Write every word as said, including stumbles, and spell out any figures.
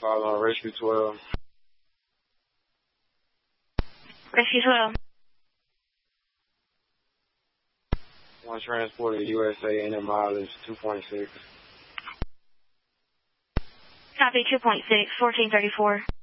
Call on Rescue twelve. Rescue twelve. One transporter U S A, and mileage two point six. Copy two point six, fourteen thirty-four.